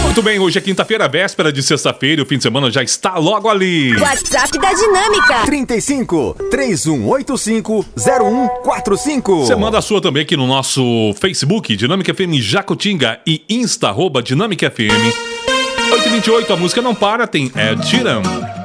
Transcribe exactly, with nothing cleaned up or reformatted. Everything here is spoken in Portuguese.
Muito bem, hoje é quinta-feira, véspera de sexta-feira e o fim de semana já está logo ali. WhatsApp da Dinâmica. trinta e cinco, três um oito cinco, zero um quatro cinco. Você manda a sua também aqui no nosso Facebook, Dinâmica F M Jacutinga e Insta, arroba Dinâmica F M. oito e vinte e oito, a música não para, tem Ed Sheeran.